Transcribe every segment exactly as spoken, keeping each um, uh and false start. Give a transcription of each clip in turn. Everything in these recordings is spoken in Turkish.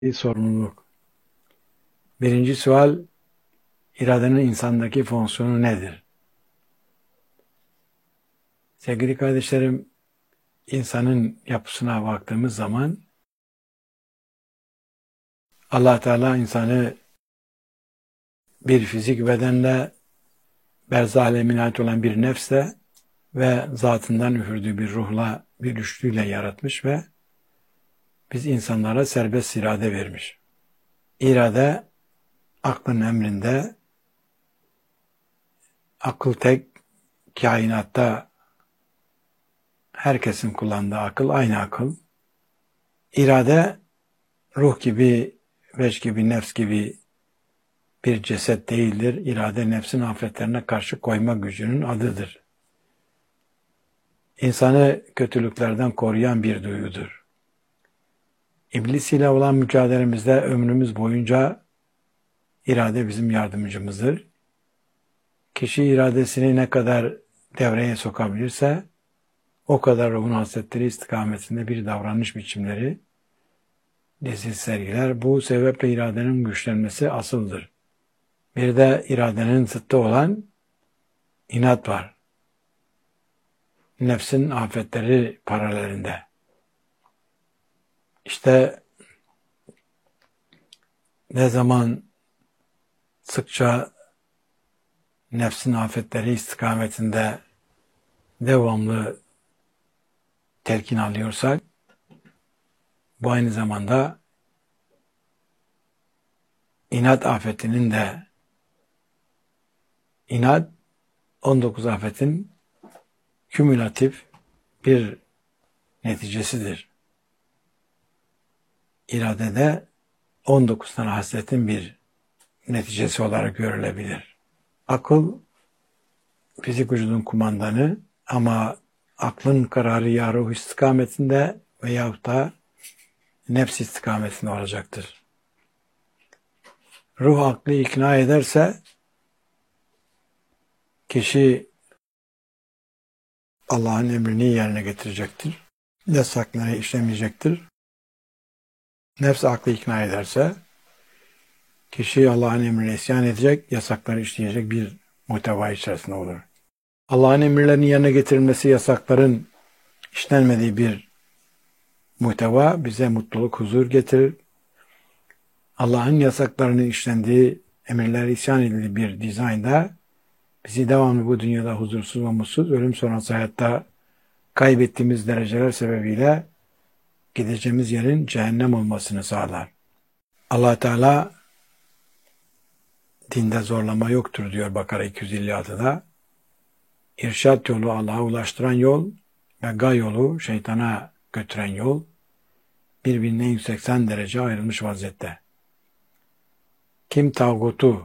Bir sorumluluk. Birinci sual, iradenin insandaki fonksiyonu nedir? Sevgili kardeşlerim, insanın yapısına baktığımız zaman Allah Teala insanı bir fizik bedenle, berzah alemine ait olan bir nefsle ve zatından üfürdüğü bir ruhla, bir üçlüyle yaratmış ve biz insanlara serbest irade vermiş. İrade, aklın emrinde, akıl tek, kainatta herkesin kullandığı akıl aynı akıl. İrade, ruh gibi, veç gibi, nefs gibi bir ceset değildir. İrade, nefsin afetlerine karşı koyma gücünün adıdır. İnsanı kötülüklerden koruyan bir duyudur. İblis ile olan mücadelemizde ömrümüz boyunca irade bizim yardımcımızdır. Kişi iradesini ne kadar devreye sokabilirse o kadar ruhun hasletleri istikametinde bir davranış biçimleri dizi sergiler. Bu sebeple iradenin güçlenmesi asıldır. Bir de iradenin zıttı olan inat var. Nefsin afetleri paralelinde. İşte ne zaman sıkça nefsin afetleri istikametinde devamlı telkin alıyorsak, bu aynı zamanda inat afetinin de inat on dokuz afetin kümülatif bir neticesidir. İradede on dokuz tane hasletin bir neticesi olarak görülebilir. Akıl fizik vücudun kumandanı ama aklın kararı ya ruh istikametinde veyahut da nefs istikametinde olacaktır. Ruh aklı ikna ederse kişi Allah'ın emrini yerine getirecektir. Yasakları işlemeyecektir. Nefs aklı ikna ederse kişi Allah'ın emrine isyan edecek, yasakları işleyecek bir muhteva içerisinde olur. Allah'ın emirlerinin yerine getirilmesi, yasakların işlenmediği bir muhteva bize mutluluk, huzur getirir. Allah'ın yasaklarının işlendiği, emirlere isyan edildiği bir dizaynda bizi devamlı bu dünyada huzursuz ve mutsuz, ölüm sonrası hayatta kaybettiğimiz dereceler sebebiyle gideceğimiz yerin cehennem olmasını sağlar. Allah Teala dinde zorlama yoktur diyor Bakara iki yüz elli altıda. İrşad yolu Allah'a ulaştıran yol ve gay yolu şeytana götüren yol birbirine yüz seksen derece ayrılmış vaziyette. Kim tağutu,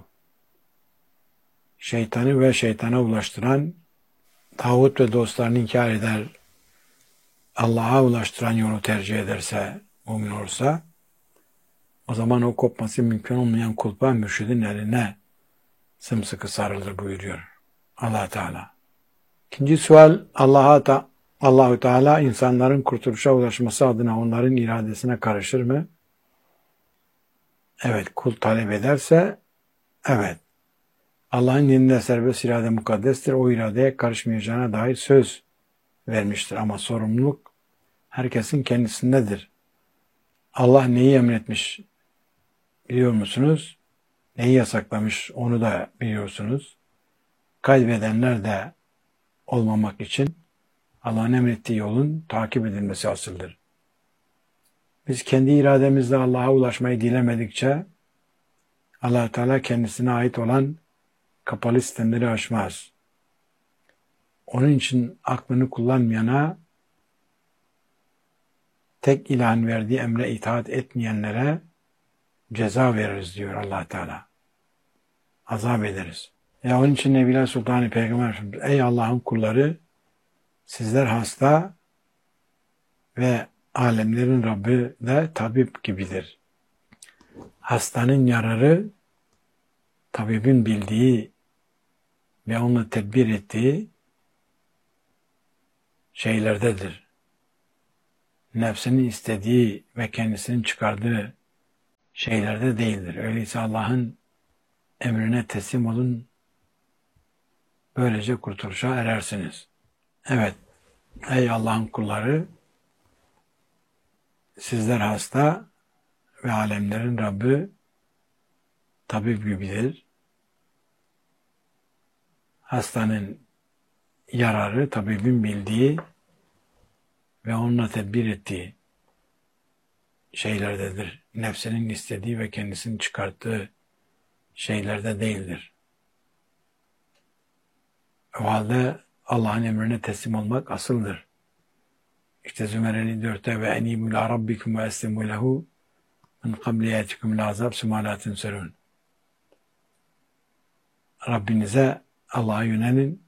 şeytanı ve şeytana ulaştıran, tağut ve dostlarını inkar eder, Allah'a ulaştıran yolu tercih ederse, mümin olursa, o zaman o kopması mümkün olmayan kulpa mürşidin eline sımsıkı sarılır buyuruyor Allah Teala. İkinci sual, Allah'a ta, Allah-u Teala insanların kurtuluşa ulaşması adına onların iradesine karışır mı? Evet, kul talep ederse, evet. Allah'ın dininde serbest irade mukaddestir. O iradeye karışmayacağına dair söz vermiştir. Ama sorumluluk herkesin kendisindedir. Allah neyi emretmiş biliyor musunuz? Neyi yasaklamış onu da biliyorsunuz. Kaybedenler de olmamak için Allah'ın emrettiği yolun takip edilmesi asıldır. Biz kendi irademizle Allah'a ulaşmayı dilemedikçe Allah Teala kendisine ait olan kapalı sistemleri aşmaz. Onun için aklını kullanmayana, tek ilahın verdiği emre itaat etmeyenlere ceza veririz diyor Allah Teala. Azap ederiz. Ya onun için Nebiler Sultanı Peygamber Efendimiz, ey Allah'ın kulları, sizler hasta ve alemlerin Rabbi de tabip gibidir. Hastanın yararı tabibin bildiği ve onunla tedbir ettiği şeylerdedir. Nefsinin istediği ve kendisinin çıkardığı şeylerde değildir. Öyleyse Allah'ın emrine teslim olun. Böylece kurtuluşa erersiniz. Evet, ey Allah'ın kulları, sizler hasta ve alemlerin Rabbi tabip gibidir. Hastanın yararı tabibin bildiği ve onunla tedbir ettiği şeylerdedir. Nefsinin istediği ve kendisinin çıkarttığı şeylerde değildir. O halde Allah'ın emrine teslim olmak asıldır. İşte Zümer elli dörtte ve enîbû ilâ rabbikum ve eslimû lehu min qabli yâtikumul azâb summa lâ tunserûn. Rabbinize, Allah'a yönelin,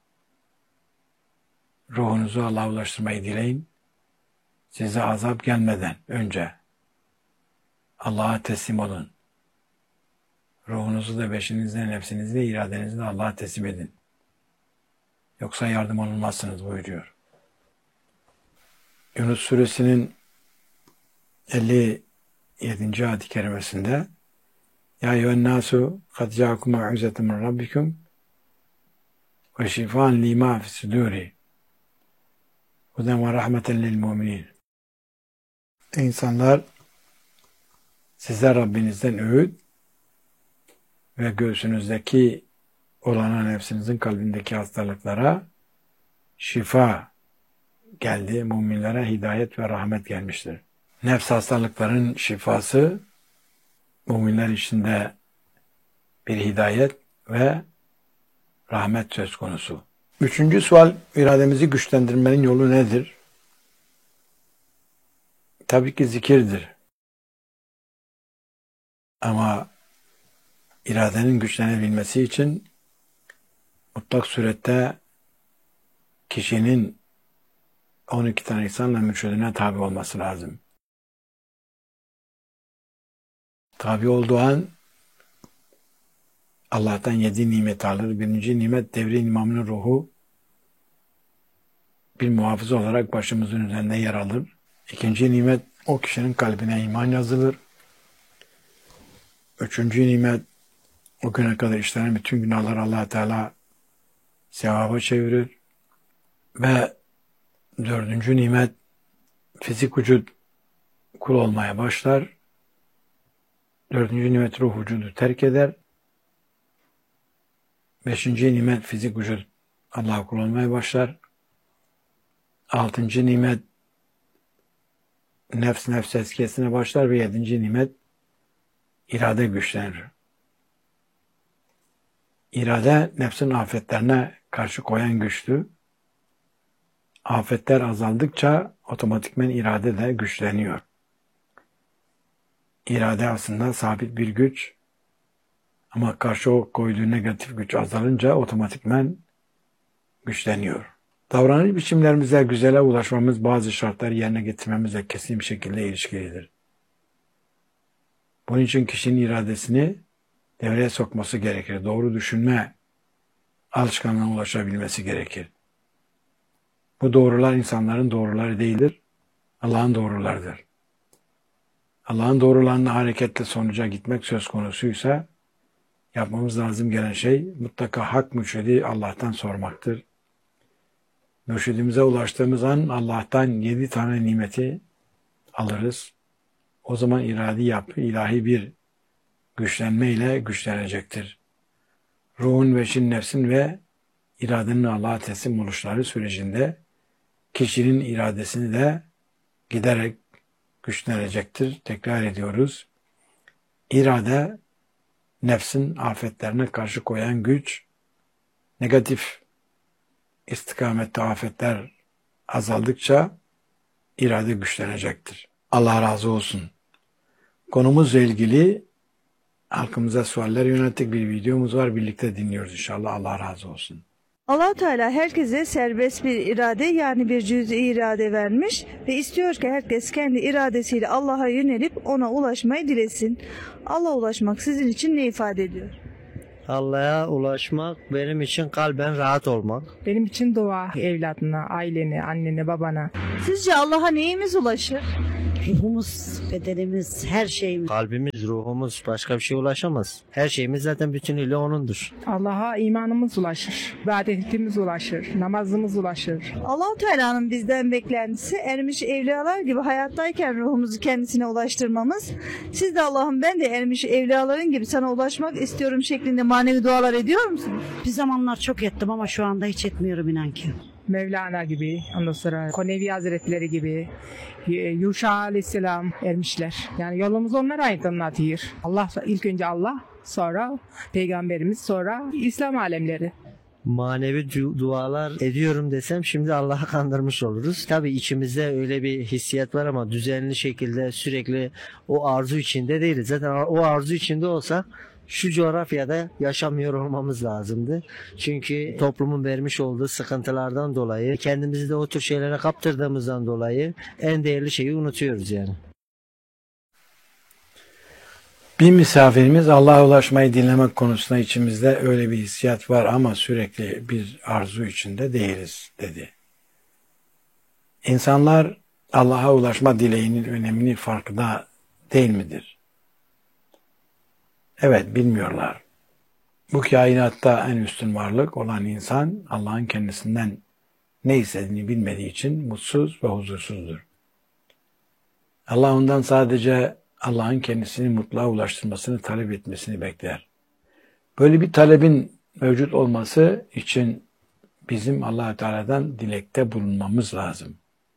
ruhunuzu Allah'a ulaştırmayı dileyin. Size azap gelmeden önce Allah'a teslim olun. Ruhunuzu da beşinizde, nefsinizi de, iradenizi de Allah'a teslim edin. Yoksa yardım olunmazsınız buyuruyor. Yunus suresinin elli yedinci ayet-i kerimesinde Ya eyyühennâsû kad câkum mev'izetun min rabbikum ve şifân limâ fis-sudûri huden ve rahmeten lil mu'minîn. İnsanlar, size Rabbinizden öğüt ve göğsünüzdeki olana, nefsinizin kalbindeki hastalıklara şifa geldi. Müminlere hidayet ve rahmet gelmiştir. Nefs hastalıkların şifası müminler içinde bir hidayet ve rahmet söz konusu. Üçüncü sual, irademizi güçlendirmenin yolu nedir? Tabii ki zikirdir. Ama iradenin güçlenebilmesi için mutlak surette kişinin on iki tane insanla mürşidine tabi olması lazım. Tabi olduğu an Allah'tan yedi nimet alır. Birinci nimet devrin imamının ruhu bir muhafız olarak başımızın üzerinde yer alır. İkinci nimet o kişinin kalbine iman yazılır. Üçüncü nimet o güne kadar işlenen bütün günahları Allah Teala sevaba çevirir. Ve dördüncü nimet fizik vücut kul olmaya başlar. Dördüncü nimet ruh vücudu terk eder. Beşinci nimet fizik vücut Allah'a kul olmaya başlar. Altıncı nimet nefs nefs eskiyesine başlar ve yedinci nimet irade güçlenir. İrade nefsin afetlerine karşı koyan güçtü. Afetler azaldıkça otomatikmen irade de güçleniyor. İrade aslında sabit bir güç ama karşı o koyduğu negatif güç azalınca otomatikmen güçleniyor. Davranış biçimlerimize güzele ulaşmamız bazı şartları yerine getirmemizle kesin bir şekilde ilişkilidir. Bunun için kişinin iradesini devreye sokması gerekir. Doğru düşünme alışkanlığına ulaşabilmesi gerekir. Bu doğrular insanların doğruları değildir. Allah'ın doğrularıdır. Allah'ın doğrularına hareketle sonuca gitmek söz konusuysa yapmamız lazım gelen şey mutlaka hak mürşidi Allah'tan sormaktır. Mürşidimize ulaştığımız an Allah'tan yedi tane nimeti alırız. O zaman iradi yapı ilahi bir güçlenmeyle güçlenecektir. Ruhun ve şin nefsin ve iradenin Allah'a teslim oluşları sürecinde kişinin iradesini de giderek güçlenecektir. Tekrar ediyoruz. İrade, nefsin afetlerine karşı koyan güç, negatif istikamette afetler azaldıkça irade güçlenecektir. Allah razı olsun. Konumuzla ilgili halkımıza sualler yönelttik bir videomuz var. Birlikte dinliyoruz inşallah. Allah razı olsun. Allah Teala herkese serbest bir irade yani bir cüz'i irade vermiş ve istiyor ki herkes kendi iradesiyle Allah'a yönelip ona ulaşmayı dilesin. Allah'a ulaşmak sizin için ne ifade ediyor? Allah'a ulaşmak benim için kalben rahat olmak. Benim için dua, evladına, ailene, annene, babana. Sizce Allah'a neyimiz ulaşır? Ruhumuz, bedenimiz, her şeyimiz. Kalbimiz, ruhumuz başka bir şeye ulaşamaz. Her şeyimiz zaten bütünüyle O'nundur. Allah'a imanımız ulaşır, ibadetimiz ulaşır, namazımız ulaşır. Allah-u Teala'nın bizden beklentisi ermiş evliyalar gibi hayattayken ruhumuzu kendisine ulaştırmamız. Siz de Allah'ım ben de ermiş evliyaların gibi sana ulaşmak istiyorum şeklinde manevi dualar ediyor musunuz? Bir zamanlar çok ettim ama şu anda hiç etmiyorum inan ki. Mevlana gibi, ondan sonra Konevi Hazretleri gibi, Yuşa Aleyhisselam ermişler. Yani yolumuz onlara aydınlatıyor. Allah, ilk önce Allah, sonra Peygamberimiz, sonra İslam alemleri. Manevi du- dualar ediyorum desem şimdi Allah'ı kandırmış oluruz. Tabii içimizde öyle bir hissiyat var ama düzenli şekilde sürekli o arzu içinde değiliz. Zaten o arzu içinde olsa şu coğrafyada yaşamıyor olmamız lazımdı. Çünkü toplumun vermiş olduğu sıkıntılardan dolayı, kendimizi de o tür şeylere kaptırdığımızdan dolayı en değerli şeyi unutuyoruz yani. Bir misafirimiz Allah'a ulaşmayı dinlemek konusunda içimizde öyle bir hissiyat var ama sürekli bir arzu içinde değiliz dedi. İnsanlar Allah'a ulaşma dileğinin önemini farkında değil midir? Evet, bilmiyorlar. Bu kainatta en üstün varlık olan insan Allah'ın kendisinden ne istediğini bilmediği için mutsuz ve huzursuzdur. Allah ondan sadece Allah'ın kendisini mutluluğa ulaştırmasını talep etmesini bekler. Böyle bir talebin mevcut olması için bizim Allah-u Teala'dan dilekte bulunmamız lazım.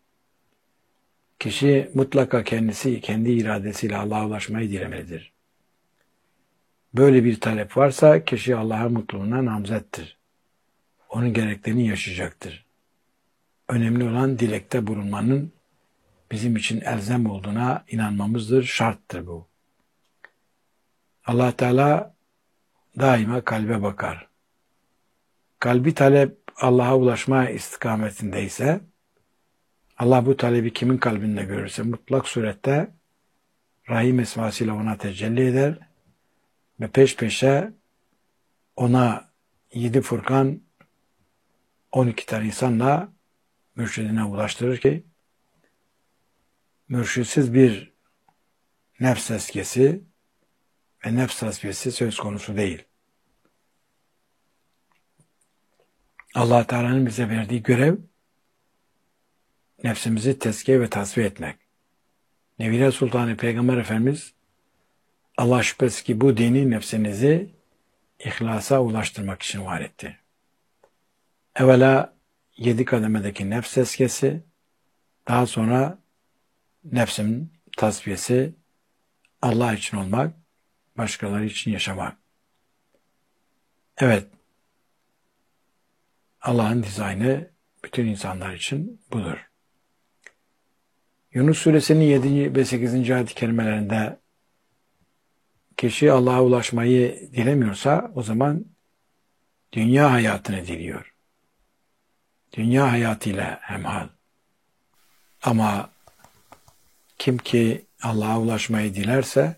Kişi mutlaka kendisi, kendi iradesiyle Allah'a ulaşmayı dilemelidir. Böyle bir talep varsa kişi Allah'a mutluluğuna namzettir. Onun gereklerini yaşayacaktır. Önemli olan dilekte bulunmanın bizim için elzem olduğuna inanmamızdır, şarttır bu. Allah Teala daima kalbe bakar. Kalbi talep Allah'a ulaşma istikametindeyse, Allah bu talebi kimin kalbinde görürse mutlak surette Rahim esmasıyla ona tecelli eder ve peş peşe ona yedi Furkan on iki tane insanla mürşidine ulaştırır ki mürşitsiz bir nefs tezkiyesi ve nefs tasfiyesi söz konusu değil. Allah Teala'nın bize verdiği görev nefsimizi tezkiye ve tasfiye etmek. Nebiler Sultanı Peygamber Efendimiz Allah şüphesiz ki bu dini nefsinizi ihlasa ulaştırmak için var etti. Evvela yedi kademedeki nefs tezkiyesi, daha sonra nefsin tasfiyesi, Allah için olmak, başkaları için yaşamak. Evet, Allah'ın dizaynı bütün insanlar için budur. Yunus Suresinin yedinci ve sekizinci ayet-i kerimelerinde kişi Allah'a ulaşmayı dilemiyorsa o zaman dünya hayatını diliyor. Dünya hayatıyla hemhal. Ama kim ki Allah'a ulaşmayı dilerse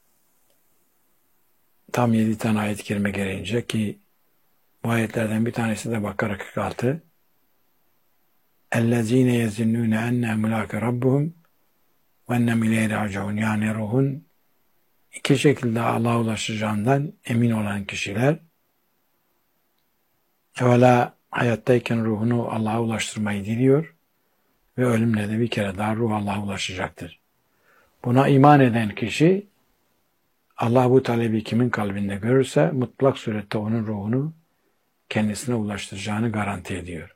tam yedi tane ayet-i kerime gereğince ki bu ayetlerden bir tanesi de Bakara kırk altı اَلَّذ۪ينَ يَزِنُّونَ اَنَّهُ مُلَاكَ رَبُّهُمْ وَاَنَّمْ اِلَيْهِ رَاجِعُونَ yani ruhun iki şekilde Allah'a ulaşacağından emin olan kişiler evvela hayattayken ruhunu Allah'a ulaştırmayı diliyor ve ölümle de bir kere daha ruh Allah'a ulaşacaktır. Buna iman eden kişi Allah bu talebi kimin kalbinde görürse mutlak surette onun ruhunu kendisine ulaştıracağını garanti ediyor.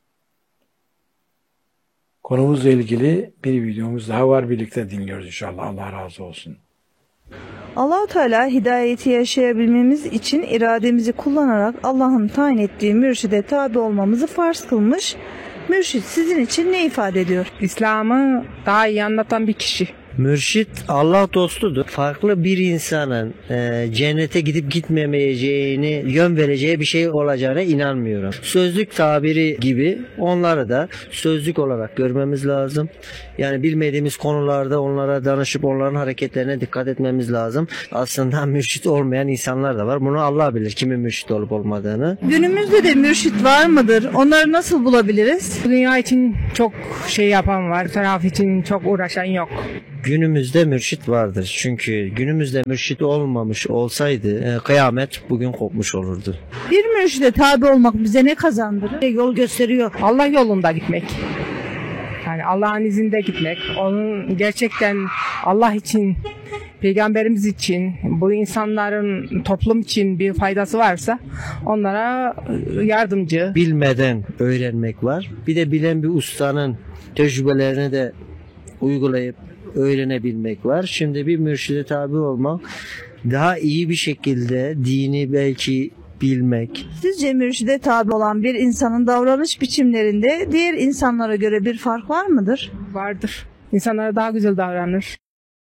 Konumuzla ilgili bir videomuz daha var. Birlikte dinliyoruz inşallah. Allah razı olsun. Allah-u Teala hidayeti yaşayabilmemiz için irademizi kullanarak Allah'ın tayin ettiği mürşide tabi olmamızı farz kılmış. Mürşid sizin için ne ifade ediyor? İslam'ı daha iyi anlatan bir kişi. Mürşit Allah dostudur. Farklı bir insanın e, cennete gidip gitmemeyeceğini, yön vereceği bir şey olacağına inanmıyorum. Sözlük tabiri gibi onları da sözlük olarak görmemiz lazım. Yani bilmediğimiz konularda onlara danışıp onların hareketlerine dikkat etmemiz lazım. Aslında mürşit olmayan insanlar da var. Bunu Allah bilir kimin mürşit olup olmadığını. Günümüzde de mürşit var mıdır? Onları nasıl bulabiliriz? Dünya için çok şey yapan var. Taraf için çok uğraşan yok. Günümüzde mürşit vardır. Çünkü günümüzde mürşit olmamış olsaydı e, kıyamet bugün kopmuş olurdu. Bir mürşide tabi olmak bize ne kazandırır? Yol gösteriyor. Allah yolunda gitmek. Yani Allah'ın izinde gitmek. Onun gerçekten Allah için, Peygamberimiz için, bu insanların toplum için bir faydası varsa onlara yardımcı. Bilmeden öğrenmek var. Bir de bilen bir ustanın tecrübelerini de uygulayıp öğrenebilmek var. Şimdi bir mürşide tabi olmak daha iyi bir şekilde dini belki bilmek. Sizce mürşide tabi olan bir insanın davranış biçimlerinde diğer insanlara göre bir fark var mıdır? Vardır. İnsanlara daha güzel davranır.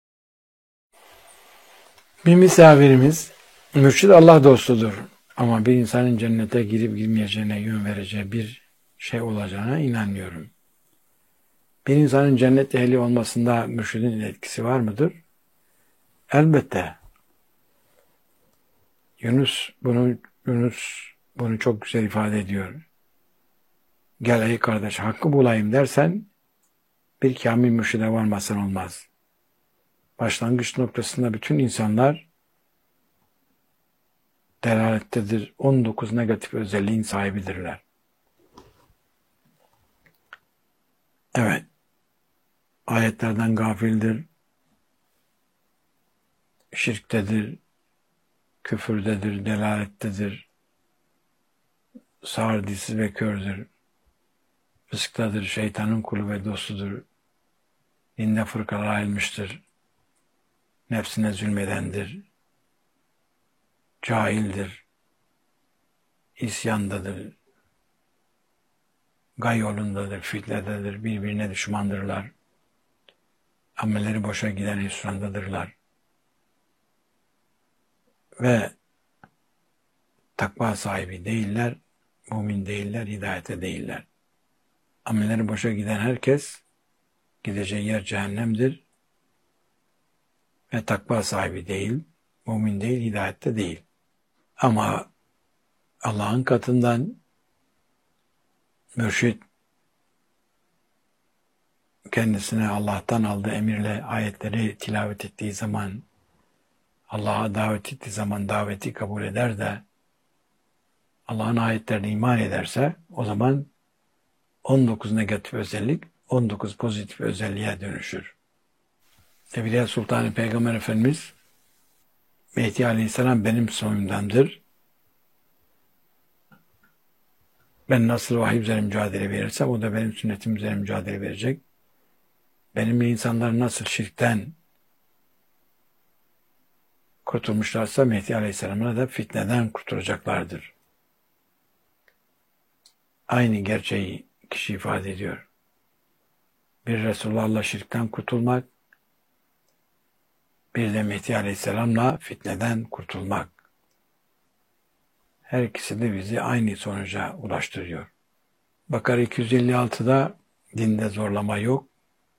Bir misafirimiz, mürşid Allah dostudur. Ama bir insanın cennete girip girmeyeceğine yön vereceği bir şey olacağına inanmıyorum. Bir insanın cennet ehli olmasında mürşidin etkisi var mıdır? Elbette. Yunus bunu Yunus bunu çok güzel ifade ediyor. Gel ey kardeş hakkı bulayım dersen bir kamil mürşide varmasın olmaz. Başlangıç noktasında bütün insanlar delalettedir. on dokuz negatif özelliğin sahibidirler. Evet. Ayetlerden gafildir. Şirktedir. Küfürdedir. Delalettedir. Sağır, dilsiz ve kördür. Fısktadır. Şeytanın kulu ve dostudur. Dinde fırkalar ayrılmıştır. Nefsine zulmedendir. Cahildir. İsyandadır. Gay yolundadır, fitnededir, birbirine düşmandırlar. Amelleri boşa giden hüsrandadırlar. Ve takva sahibi değiller, mümin değiller, hidayete değiller. Amelleri boşa giden herkes gideceği yer cehennemdir. Ve takva sahibi değil, mümin değil, hidayette değil. Ama Allah'ın katından mürşid kendisine Allah'tan aldığı emirle ayetleri tilavet ettiği zaman, Allah'a davet ettiği zaman daveti kabul eder de Allah'ın ayetlerine iman ederse o zaman on dokuz negatif özellik on dokuz pozitif özelliğe dönüşür. Evliya Sultanı Peygamber Efendimiz Mehdi Aleyhisselam benim soyumdandır. Ben nasıl vahiy üzere mücadele verirsem o da benim sünnetim üzere mücadele verecek. Benimle insanlar nasıl şirkten kurtulmuşlarsa Mehdi Aleyhisselam'a da fitneden kurtulacaklardır. Aynı gerçeği kişi ifade ediyor. Bir Resulullah'la şirkten kurtulmak, bir de Mehdi Aleyhisselam'la fitneden kurtulmak. Her ikisi de bizi aynı sonuca ulaştırıyor. Bakara iki yüz elli altıda dinde zorlama yok.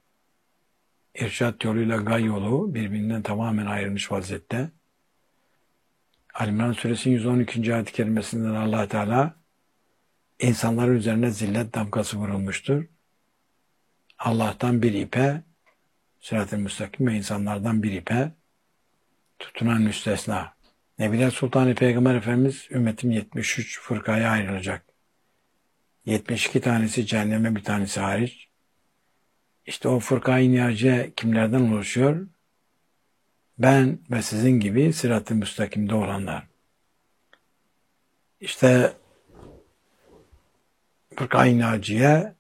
İrşad yoluyla gay yolu birbirinden tamamen ayrılmış vaziyette. Ali-İmran Suresinin yüz on ikinci ayet-i kerimesinden Allah Teala insanların üzerine zillet damgası vurulmuştur. Allah'tan bir ipe, sırat-ı müstakim ve insanlardan bir ipe tutunan müstesna. Nebiler Sultanı Peygamber Efendimiz ümmetim yetmiş üç fırkaya ayrılacak. yetmiş iki tanesi cehenneme, bir tanesi hariç. İşte o fırka-i nihaciye kimlerden oluşuyor? Ben ve sizin gibi sırat-ı müstakimde olanlar. İşte fırka-i nihaciye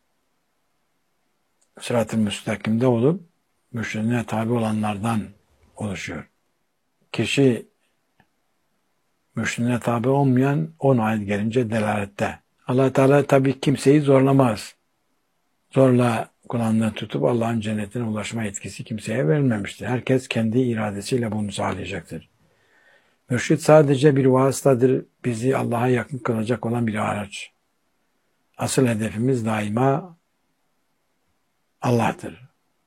sırat-ı müstakimde olup mürşidine tabi olanlardan oluşuyor. Kişi mürşidine tabi olmayan on ayet gelince delalette. Allah Teala tabii kimseyi zorlamaz. zorla kulağından tutup Allah'ın cennetine ulaşma etkisi kimseye verilmemiştir. Herkes kendi iradesiyle bunu sağlayacaktır. Mürşid sadece bir vasıtadır, bizi Allah'a yakın kılacak olan bir araç. Asıl hedefimiz daima Allah'tır.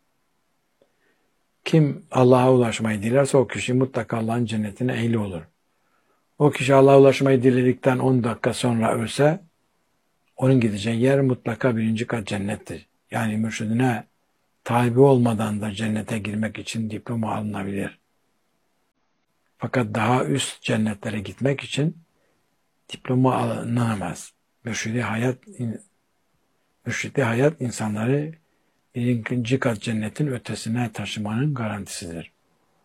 Kim Allah'a ulaşmayı dilerse o kişi mutlaka Allah'ın cennetine ehli olur. O kişi Allah'a ulaşmayı diledikten on dakika sonra ölse, onun gideceği yer mutlaka birinci kat cennettir. Yani mürşidine tabi olmadan da cennete girmek için diploma alınabilir. Fakat daha üst cennetlere gitmek için diploma alınamaz. Mürşidi hayat, mürşidi hayat insanları birinci kat cennetin ötesine taşımanın garantisidir.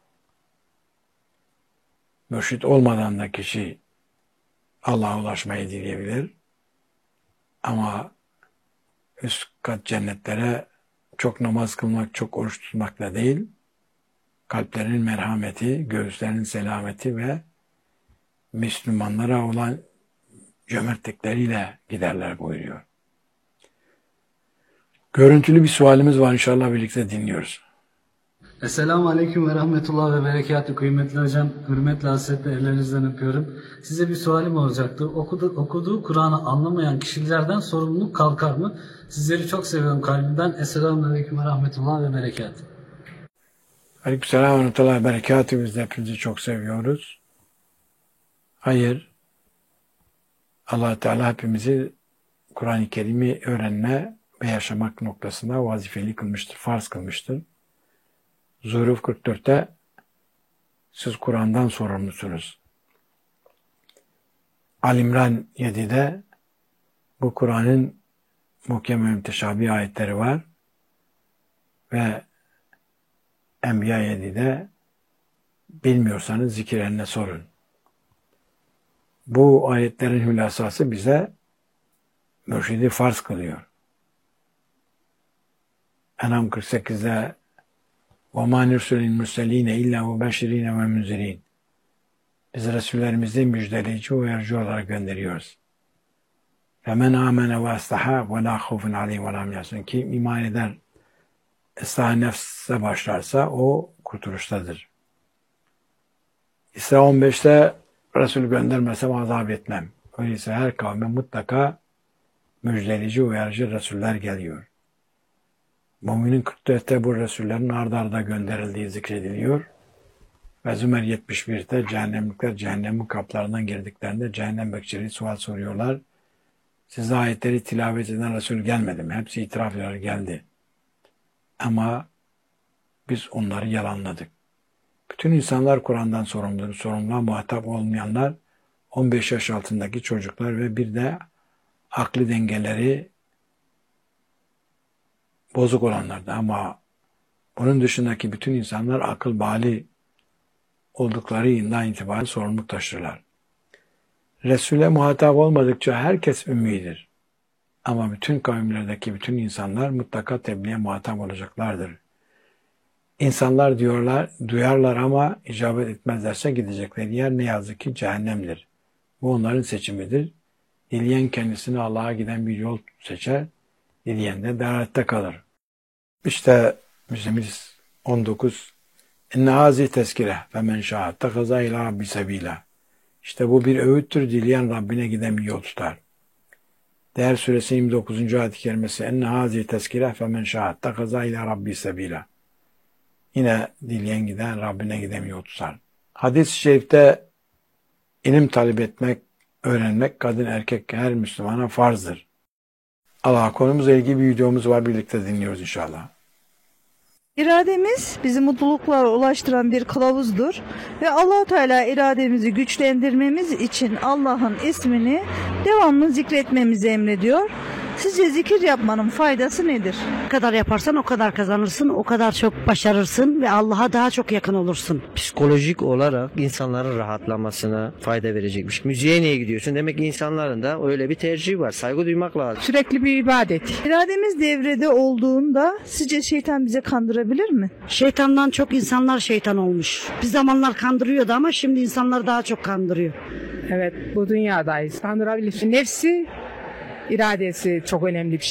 Mürşid olmadan da kişi Allah'a ulaşmayı dileyebilir. Ama üst kat cennetlere çok namaz kılmak, çok oruç tutmakla değil, kalplerinin merhameti, göğüslerinin selameti ve Müslümanlara olan cömertlikleriyle giderler buyuruyor. Görüntülü bir sualimiz var, inşallah birlikte dinliyoruz. Esselamu Aleyküm ve Rahmetullah ve Berekatü kıymetli hocam, hürmetle hasretle ellerinizden öpüyorum. Size bir sualim olacaktı. Okudu, okuduğu Kur'an'ı anlamayan kişilerden sorumluluk kalkar mı? Sizleri çok seviyorum kalbimden. Esselamu Aleyküm ve Rahmetullah ve Berekatü. Aleykümselam ve Rahmetullah ve Berekatü. Biz de hepinizi çok seviyoruz. Hayır, Allah Teala hepimizi Kur'an-ı Kerim'i öğrenme ve yaşamak noktasında vazifeli kılmıştır, farz kılmıştır. Zuhruf kırk dörtte siz Kur'an'dan sorumlusunuz. Al-İmran yedide bu Kur'an'ın muhkem ve müteşabih ayetleri var ve Enbiya yedide bilmiyorsanız zikir eline sorun. Bu ayetlerin hülasası bize mürşidi farz kılıyor. En'am kırk sekizde وَمَا نُرْسُلِ الْمُرْسَلِينَ اِلَّا مُبَشِّرِينَ وَمُنْزِرِينَ Biz Resullerimizi müjdeleyici ve uyarıcı olarak gönderiyoruz. فَمَنْ آمَنَ وَاسْتَحَا وَلَا خَوْفٌ عَلَيْهِ وَلَا هُمْ يَحْزَنُونَ Kim iman eder, ıslah nefse başlarsa o kurtuluştadır. İsra on beşte Resul göndermesem azap etmem. Öyleyse her kavme mutlaka müjdeleyici, uyarıcı Resuller geliyor. Müminin kırk dörtte bu Resullerin arda arda gönderildiği zikrediliyor. Ve Zümer yetmiş birde cehennemlikler cehennemin kaplarından girdiklerinde cehennem bekçileri sual soruyorlar. Size ayetleri tilavet eden Resul gelmedi mi? Hepsi itiraf ediyor, geldi. Ama biz onları yalanladık. Bütün insanlar Kur'an'dan sorumludur. Sorumluluğa muhatap olmayanlar on beş yaş altındaki çocuklar ve bir de akli dengeleri bozuk olanlardı. Ama bunun dışındaki bütün insanlar akıl bali oldukları yıldan itibaren sorumluluk taşırlar. Resul'e muhatap olmadıkça herkes ümmidir. Ama bütün kavimlerdeki bütün insanlar mutlaka tebliğe muhatap olacaklardır. İnsanlar diyorlar, duyarlar ama icabet etmezlerse gidecekleri yer ne yazık ki cehennemdir. Bu onların seçimidir. Dileyen kendisine Allah'a giden bir yol seçer, dileyen de dalalette kalır. İşte müzemiz on dokuz. İnne hazi tezkire fe men şâ tehaza ilâ rabbi sebîlâ. İşte bu bir öğüttür, dileyen Rabbine giden bir yol tutar. Değer suresi yirmi dokuzuncu ayet-i kerimesi. İnne hazi tezkire fe men şâ tehaza ilâ rabbi sebîlâ. Yine dileyen giden Rabbine giden bir yol tutar. Hadis-i şerifte ilim talep etmek, öğrenmek kadın erkek her Müslümana farzdır. Allah, konumuzla ilgili bir videomuz var, birlikte dinliyoruz inşallah. İrademiz bizi mutluluklara ulaştıran bir kılavuzdur ve Allah-u Teala irademizi güçlendirmemiz için Allah'ın ismini devamlı zikretmemizi emrediyor. Sizce zikir yapmanın faydası nedir? Ne kadar yaparsan o kadar kazanırsın, o kadar çok başarırsın ve Allah'a daha çok yakın olursun. Psikolojik olarak insanların rahatlamasına fayda verecekmiş. Müziğe niye gidiyorsun? Demek ki insanların da öyle bir tercihi var. Saygı duymak lazım. Sürekli bir ibadet. İrademiz devrede olduğunda sizce şeytan bize kandırabilir mi? Şeytandan çok insanlar şeytan olmuş. Bir zamanlar kandırıyordu ama şimdi insanlar daha çok kandırıyor. Evet, bu dünyadayız. Kandırabilir. Nefsi iradesi çok önemli bir şey.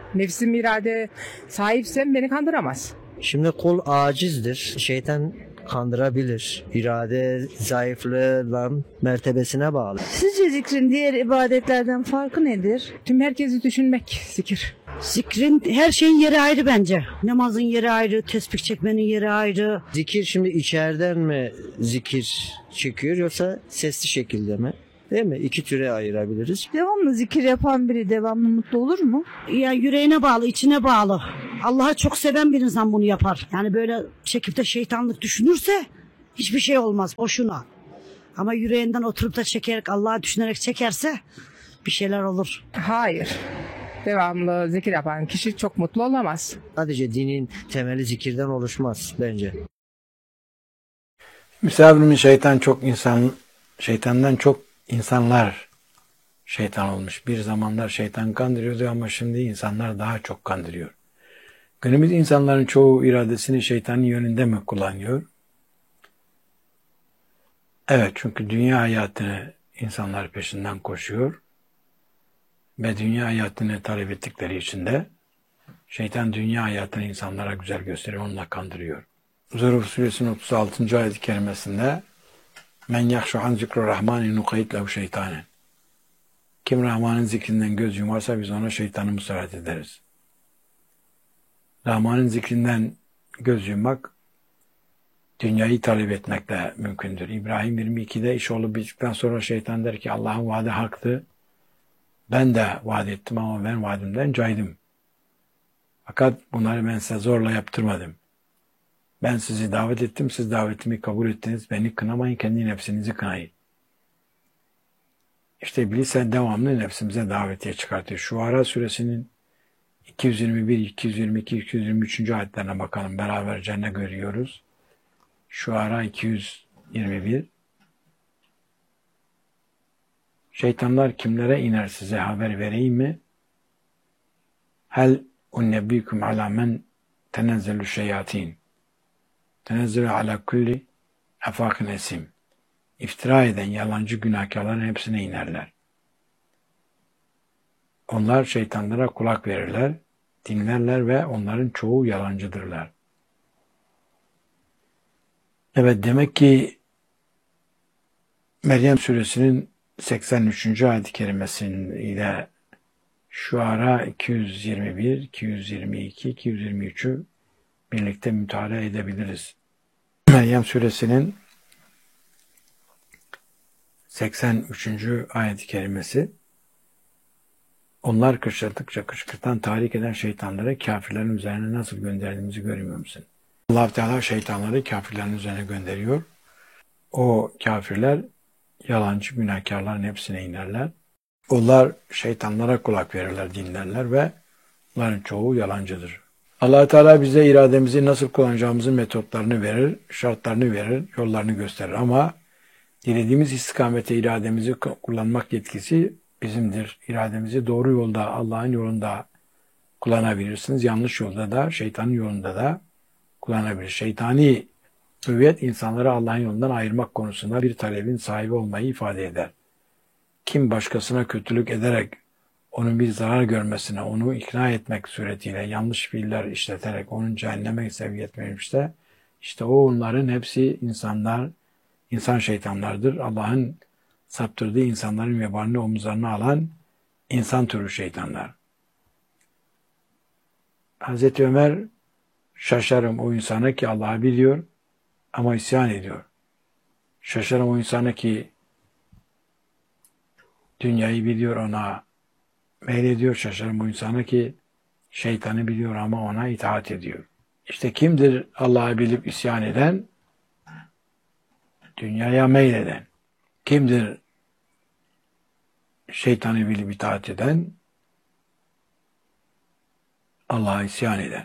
Nefsim irade sahipsem beni kandıramaz. Şimdi kul acizdir. Şeytan kandırabilir. İrade zayıflığıyla mertebesine bağlı. Sizce zikrin diğer ibadetlerden farkı nedir? Tüm herkesi düşünmek zikir. Zikrin her şeyin yeri ayrı bence. Namazın yeri ayrı, tesbih çekmenin yeri ayrı. Zikir şimdi içeriden mi zikir çekiyor yoksa sesli şekilde mi? Değil mi? İki türe ayırabiliriz. Devamlı zikir yapan biri devamlı mutlu olur mu? Ya yüreğine bağlı, içine bağlı. Allah'ı çok seven bir insan bunu yapar. Yani böyle çekip de şeytanlık düşünürse hiçbir şey olmaz boşuna. Ama yüreğinden oturup da çekerek, Allah'ı düşünerek çekerse bir şeyler olur. Hayır. Devamlı zikir yapan kişi çok mutlu olamaz. Sadece dinin temeli zikirden oluşmaz bence. Misafirimin şeytan çok insan, şeytandan çok insanlar şeytan olmuş. Bir zamanlar şeytan kandırıyordu ama şimdi insanlar daha çok kandırıyor. Günümüz insanların çoğu iradesini şeytanın yönünde mi kullanıyor? Evet, çünkü dünya hayatını insanlar peşinden koşuyor ve dünya hayatını talep ettikleri için de şeytan dünya hayatını insanlara güzel gösteriyor, onunla kandırıyor. Zuhruf suresinin otuz altıncı ayet-i kerimesinde men yahşu an zikru rahmani nukayyid lehu şeytanen. Kim Rahman'ın zikrinden göz yumarsa biz ona şeytanı musallat ederiz. Rahman'ın zikrinden göz yummak dünyayı talep etmekle mümkündür. İbrahim yirmi ikide iş olup bittikten sonra şeytan der ki Allah'ın vaadi haktı. Ben de vaat ettim ama ben vaadimden caydım. Fakat bunları ben size zorla yaptırmadım. Ben sizi davet ettim, siz davetimi kabul ettiniz. Beni kınamayın, kendi nefsinizi kınayın. İşte iblis devamlı nefsimize davetiye çıkartıyor. Şuara suresinin iki yüz yirmi bir, iki yüz yirmi iki, iki yüz yirmi üçüncü ayetlerine bakalım. Beraberce ne görüyoruz? Şuara iki yüz yirmi bir. Şeytanlar kimlere iner size haber vereyim mi? Hel unnebbiküm ala men tenezzelü şeyatin. Tenezzelü ala kulli efakin esim. İftira eden yalancı günahkarların hepsine inerler. Onlar şeytanlara kulak verirler, dinlerler ve onların çoğu yalancıdırlar. Evet, demek ki Meryem suresinin seksen üçüncü ayet-i kerimesiyle Şuara iki yüz yirmi bir, iki yüz yirmi iki, iki yüz yirmi üçü birlikte mütalaa edebiliriz. Meryem suresinin seksen üçüncü ayet-i kerimesi onlar kışkırttıkça kışkırtan tahrik eden şeytanları kafirlerin üzerine nasıl gönderdiğimizi görmüyor musun? Allah Teala şeytanları kafirlerin üzerine gönderiyor. O kafirler yalancı günahkarların hepsine inerler. Onlar şeytanlara kulak verirler, dinlerler ve onların çoğu yalancıdır. Allah Teala bize irademizi nasıl kullanacağımızın metotlarını verir, şartlarını verir, yollarını gösterir ama dilediğimiz istikamete irademizi kullanmak yetkisi bizimdir. İrademizi doğru yolda, Allah'ın yolunda kullanabilirsiniz. Yanlış yolda da, şeytanın yolunda da kullanabilir. Şeytani hüviyet insanları Allah'ın yolundan ayırmak konusunda bir talebin sahibi olmayı ifade eder. Kim başkasına kötülük ederek onun bir zarar görmesine, onu ikna etmek suretiyle yanlış fiiller işleterek onun cehenneme sevk etmemişse, işte o onların hepsi insanlar, insan şeytanlardır. Allah'ın saptırdığı insanların vebalini omuzlarına alan insan türü şeytanlar. Hazreti Ömer, şaşarım o insana ki Allah'ı biliyor ama isyan ediyor. Şaşarım o insana ki dünyayı biliyor, ona meylediyor. Şaşarım o insana ki şeytanı biliyor ama ona itaat ediyor. İşte kimdir Allah'ı bilip isyan eden? Dünyaya meyleden. Kimdir şeytanı bilip itaat eden? Allah'a isyan eden.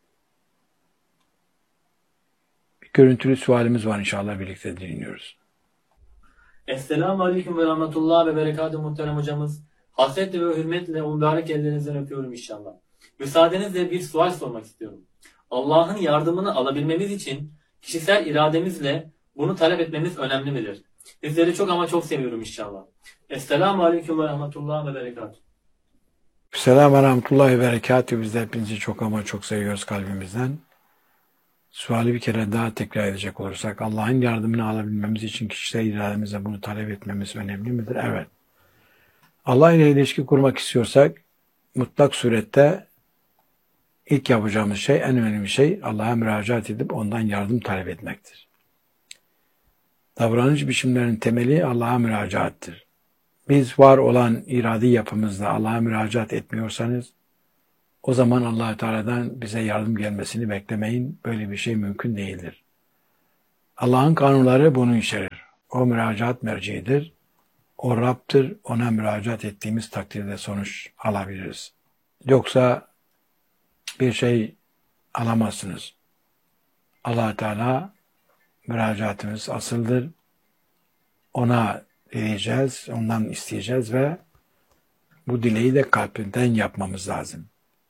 Bir görüntülü sualimiz var, inşallah birlikte dinliyoruz. Esselamu Aleyküm ve Rahmetullah ve Berekatuhu muhterem hocamız. Hasretle ve hürmetle o mübarek ellerinizden öpüyorum inşallah. Müsaadenizle bir sual sormak istiyorum. Allah'ın yardımını alabilmemiz için kişisel irademizle bunu talep etmemiz önemli midir? Sizleri çok ama çok seviyorum inşallah. Esselamu Aleyküm ve Rahmetullah ve Berekatuhu. Selamun Rahmetullahi ve Berekatühü. Biz de hepinizi çok ama çok seviyoruz kalbimizden. Suali bir kere daha tekrar edecek olursak, Allah'ın yardımını alabilmemiz için kişisel irademizle bunu talep etmemiz önemli midir? Evet. Allah ile ilişki kurmak istiyorsak, mutlak surette ilk yapacağımız şey, en önemli şey Allah'a müracaat edip ondan yardım talep etmektir. Davranış biçimlerinin temeli Allah'a müracaattır. Biz var olan iradi yapımızda Allah'a müracaat etmiyorsanız, o zaman Allah-u Teala'dan bize yardım gelmesini beklemeyin. Böyle bir şey mümkün değildir. Allah'ın kanunları bunu içerir. O müracaat merciidir. O Rab'tır. Ona müracaat ettiğimiz takdirde sonuç alabiliriz. Yoksa bir şey alamazsınız. Allah-u Teala müracaatımız asıldır. Ona dileyeceğiz, ondan isteyeceğiz ve bu dileği de kalbinden yapmamız lazım.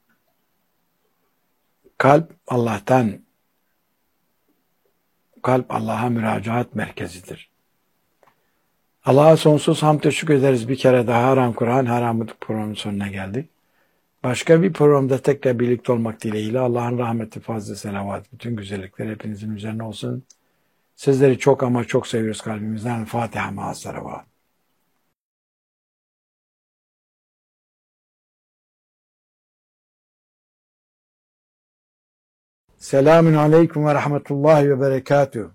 Kalp Allah'tan, kalp Allah'a müracaat merkezidir. Allah'a sonsuz hamd teşekkür ederiz. Bir kere daha Haram Kur'an, Haramlık programının sonuna geldik. Başka bir programda tekrar birlikte olmak dileğiyle Allah'ın rahmeti, fazla selavat, bütün güzellikler hepinizin üzerine olsun. Sizleri çok ama çok seviyoruz kalbimizden. Fatiha ma'as salavat. Selamun aleyküm ve rahmetullahi ve berekatühü.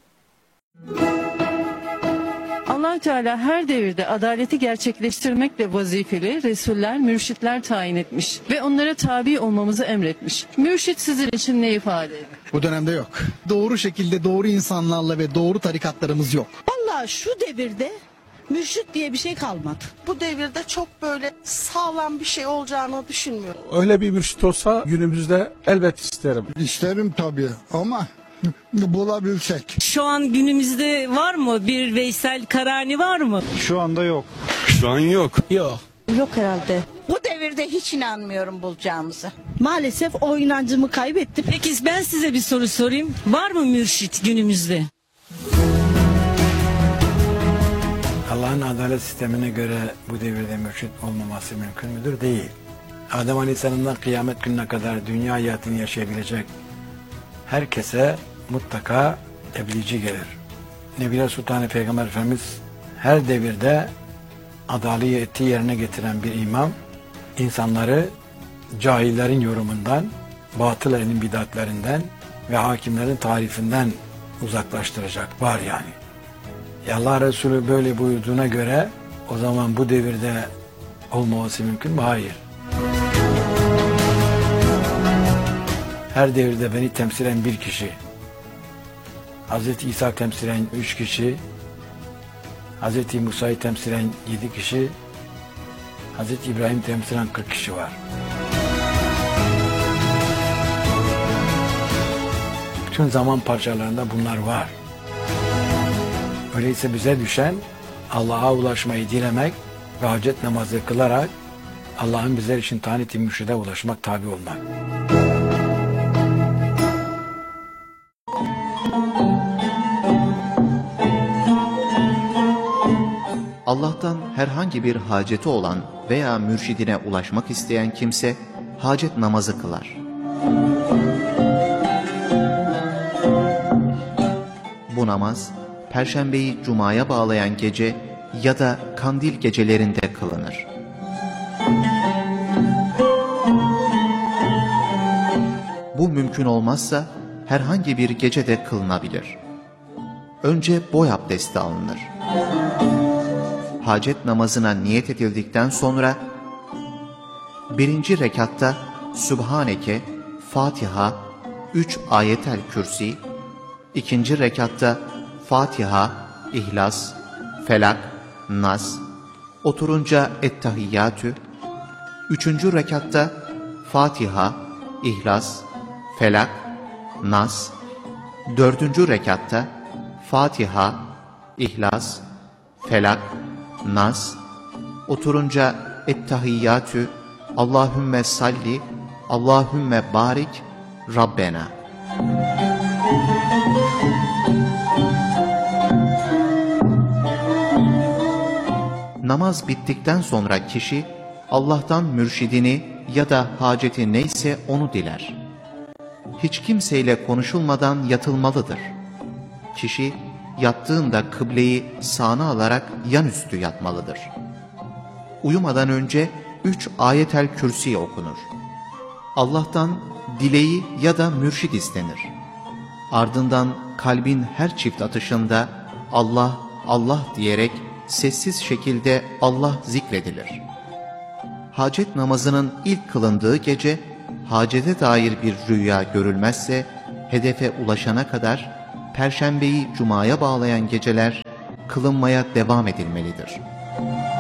Allah Teala her devirde adaleti gerçekleştirmekle vazifeli resuller, mürşitler tayin etmiş ve onlara tabi olmamızı emretmiş. Mürşit sizin için ne ifade ediyor? Bu dönemde yok. Doğru şekilde doğru insanlarla ve doğru tarikatlarımız yok. Vallahi şu devirde mürşit diye bir şey kalmadı. Bu devirde çok böyle sağlam bir şey olacağını düşünmüyorum. Öyle bir mürşit olsa günümüzde elbet isterim. İsterim tabii ama bulabilsek. Şu an günümüzde var mı? Bir Veysel Karani var mı? Şu anda yok. Şu an yok. Yok. Yok herhalde. Bu devirde hiç inanmıyorum bulacağımıza. Maalesef o inancımı kaybettim. Peki ben size bir soru sorayım. Var mı mürşit günümüzde? Allah'ın adalet sistemine göre bu devirde mürşit olmaması mümkün müdür? Değil. Adem Aleyhisselam'dan kıyamet gününe kadar dünya hayatını yaşayabilecek herkese mutlaka tebliğci gelir. Nebiler Sultanı Peygamber Efendimiz her devirde adaleti yerine getiren bir imam, insanları cahillerin yorumundan, batıl ehlin bidatlerinden ve hakimlerin tarifinden uzaklaştıracak var yani. Ya Allah Resulü böyle buyurduğuna göre o zaman bu devirde olmaması mümkün mü? Hayır. Her devirde beni temsilen bir kişi, Hazreti İsa temsilen üç kişi, Hazreti Musa'yı temsilen yedi kişi, Hazreti İbrahim temsilen kırk kişi var. Bütün zaman parçalarında bunlar var. Öyleyse bize düşen Allah'a ulaşmayı dilemek ve hacet namazı kılarak Allah'ın bizler için tayin ettiği mürşide ulaşmak, tabi olmak. Allah'tan herhangi bir haceti olan veya mürşidine ulaşmak isteyen kimse hacet namazı kılar. Bu namaz, Perşembeyi Cuma'ya bağlayan gece ya da kandil gecelerinde kılınır. Bu mümkün olmazsa herhangi bir gecede kılınabilir. Önce boy abdesti alınır. Hacet namazına niyet edildikten sonra birinci rekatta Sübhaneke, Fatiha, üç ayetel kürsi, ikinci rekatta Fatiha, İhlas, Felak, Nas, oturunca Ettehiyyatü, üçüncü rekatta Fatiha, İhlas, Felak, Nas, dördüncü rekatta Fatiha, İhlas, Felak, Nas, oturunca Ettehiyyatü, Allahümme salli, Allahümme barik, Rabbena. Namaz bittikten sonra kişi Allah'tan mürşidini ya da haceti neyse onu diler. Hiç kimseyle konuşulmadan yatılmalıdır. Kişi yattığında kıbleyi sağına alarak yanüstü yatmalıdır. Uyumadan önce üç ayetel kürsi okunur. Allah'tan dileği ya da mürşid istenir. Ardından kalbin her çift atışında Allah, Allah diyerek sessiz şekilde Allah zikredilir. Hacet namazının ilk kılındığı gece, hacete dair bir rüya görülmezse, hedefe ulaşana kadar Perşembeyi Cuma'ya bağlayan geceler kılınmaya devam edilmelidir.